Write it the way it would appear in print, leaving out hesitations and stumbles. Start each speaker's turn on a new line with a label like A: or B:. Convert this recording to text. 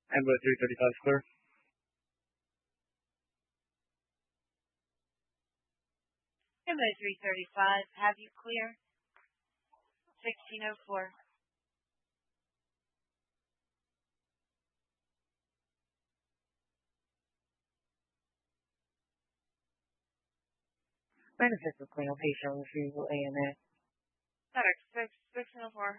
A: Amber 335 clear.
B: Amber 335, have you clear? 1604.
C: Benefits of clean patient retrieval AMA.
B: FedEx 1604.